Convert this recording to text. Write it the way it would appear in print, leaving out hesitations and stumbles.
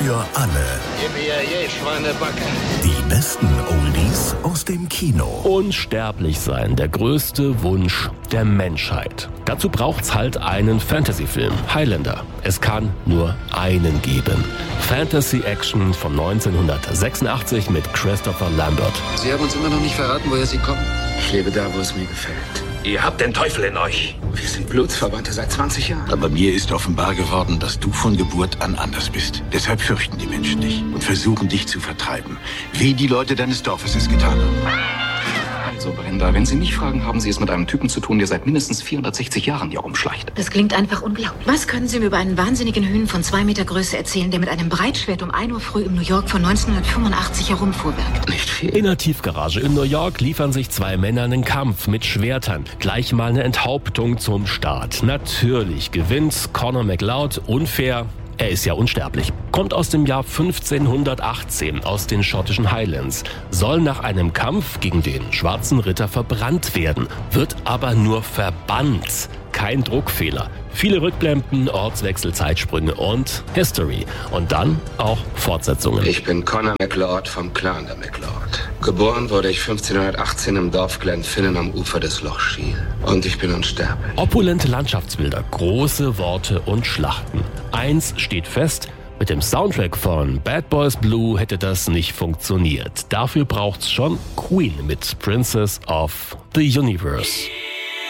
Für alle. Gib mir je Schweinebacke. Die besten Oldies aus dem Kino. Unsterblich sein, der größte Wunsch der Menschheit. Dazu braucht's halt einen Fantasy-Film, Highlander. Es kann nur einen geben. Fantasy-Action von 1986 mit Christopher Lambert. Sie haben uns immer noch nicht verraten, woher Sie kommen. Ich lebe da, wo es mir gefällt. Ihr habt den Teufel in euch. Wir sind Blutsverwandte seit 20 Jahren. Aber mir ist offenbar geworden, dass du von Geburt an anders bist. Deshalb fürchten die Menschen dich und versuchen dich zu vertreiben. Wie die Leute deines Dorfes es getan haben. Also, Brenda, wenn Sie mich fragen, haben Sie es mit einem Typen zu tun, der seit mindestens 460 Jahren hier rumschleicht. Das klingt einfach unglaublich. Was können Sie mir über einen wahnsinnigen Hühn von 2 Meter Größe erzählen, der mit einem Breitschwert um 1 Uhr früh im New York von 1985 herumfuhrwerkt? Nicht viel. In der Tiefgarage in New York liefern sich 2 Männer einen Kampf mit Schwertern. Gleich mal eine Enthauptung zum Start. Natürlich gewinnt Connor MacLeod unfair. Er ist ja unsterblich. Kommt aus dem Jahr 1518 aus den schottischen Highlands. Soll nach einem Kampf gegen den Schwarzen Ritter verbrannt werden. Wird aber nur verbannt. Kein Druckfehler. Viele Rückblenden, Ortswechsel, Zeitsprünge und History. Und dann auch Fortsetzungen. Ich bin Connor MacLeod vom Clan der MacLeod. Geboren wurde ich 1518 im Dorf Glenfinnan am Ufer des Loch Shiel. Und ich bin unsterblich. Opulente Landschaftsbilder, große Worte und Schlachten. Eins steht fest: mit dem Soundtrack von Bad Boys Blue hätte das nicht funktioniert. Dafür braucht's schon Queen mit Princess of the Universe.